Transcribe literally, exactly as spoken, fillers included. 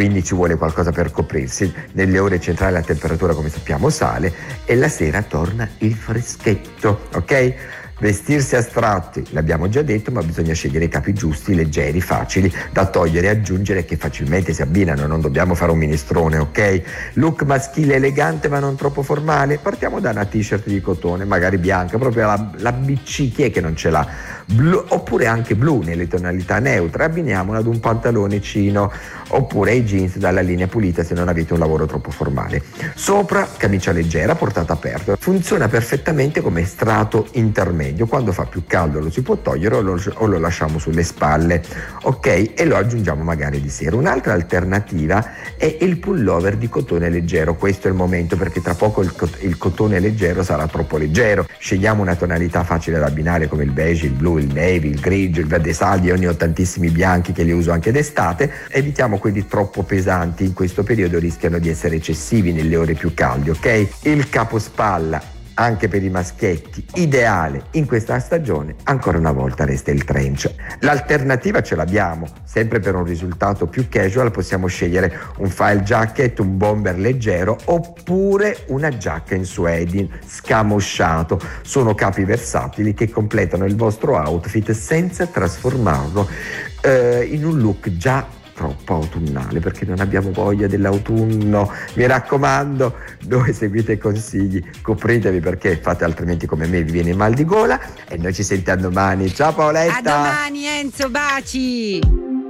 quindi ci vuole qualcosa per coprirsi. Nelle ore centrali la temperatura, come sappiamo, sale e la sera torna il freschetto, ok? Vestirsi astratti, l'abbiamo già detto, ma bisogna scegliere i capi giusti, leggeri, facili da togliere e aggiungere, che facilmente si abbinano, non dobbiamo fare un minestrone, ok? Look maschile elegante ma non troppo formale, partiamo da una t-shirt di cotone, magari bianca, proprio la, la B C, chi è che non ce l'ha? Blu, oppure anche blu nelle tonalità neutre, abbiniamola ad un pantaloncino, oppure ai jeans dalla linea pulita se non avete un lavoro troppo formale. Sopra camicia leggera, portata aperta, funziona perfettamente come strato intermedio, quando fa più caldo lo si può togliere o lo, o lo lasciamo sulle spalle, ok? E lo aggiungiamo magari di sera. Un'altra alternativa è il pullover di cotone leggero, questo è il momento, perché tra poco il, cot- il cotone leggero sarà troppo leggero. Scegliamo una tonalità facile da abbinare come il beige, il blu, il navy, il grigio, il verde salvia. Io ne ho tantissimi bianchi che li uso anche d'estate. Evitiamo quelli troppo pesanti, in questo periodo rischiano di essere eccessivi nelle ore più calde, ok? Il capospalla anche per i maschietti, ideale in questa stagione, ancora una volta resta il trench. L'alternativa ce l'abbiamo, sempre per un risultato più casual possiamo scegliere un file jacket, un bomber leggero oppure una giacca in suede scamosciato. Sono capi versatili che completano il vostro outfit senza trasformarlo eh, in un look già troppo autunnale, perché non abbiamo voglia dell'autunno. Mi raccomando, noi seguite i consigli, copritevi, perché fate altrimenti come me vi viene il mal di gola. E noi ci sentiamo domani. Ciao Paoletta, a domani Enzo, baci.